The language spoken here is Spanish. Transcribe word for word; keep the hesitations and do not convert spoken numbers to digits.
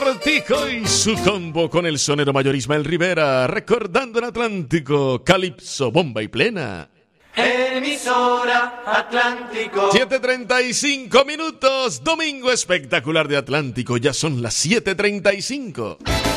Cortijo y su combo con el sonero mayor Ismael Rivera, recordando en Atlántico, Calipso, bomba y plena. Emisora Atlántico. siete treinta y cinco minutos, domingo espectacular de Atlántico, ya son las siete treinta y cinco.